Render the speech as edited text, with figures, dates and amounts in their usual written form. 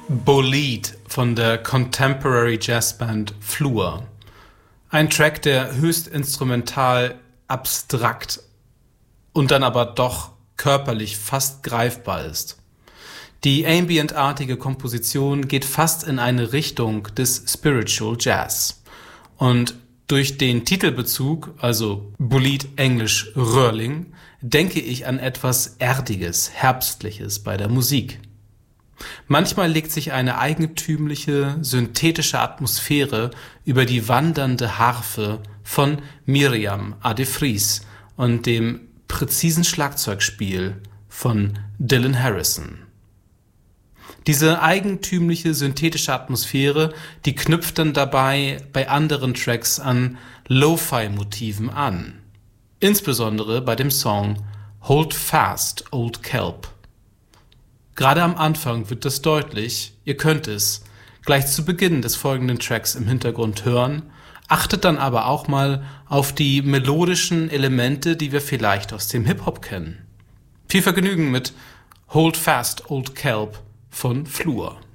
Bolide von der Contemporary Jazzband Flur. Ein Track, der höchst instrumental, abstrakt und dann aber doch körperlich fast greifbar ist. Die ambientartige Komposition geht fast in eine Richtung des Spiritual Jazz. Und durch den Titelbezug, also Bolide englisch Röhrling, denke ich an etwas Erdiges, Herbstliches bei der Musik. Manchmal legt sich eine eigentümliche, synthetische Atmosphäre über die wandernde Harfe von Miriam A. de Vries und dem präzisen Schlagzeugspiel von Dylan Harrison. Diese eigentümliche, synthetische Atmosphäre, die knüpft dann dabei bei anderen Tracks an Lo-Fi-Motiven an. Insbesondere bei dem Song Hold Fast, Old Kelp. Gerade am Anfang wird das deutlich, ihr könnt es gleich zu Beginn des folgenden Tracks im Hintergrund hören, achtet dann aber auch mal auf die melodischen Elemente, die wir vielleicht aus dem Hip-Hop kennen. Viel Vergnügen mit Hold Fast, Old Kelp von Flur.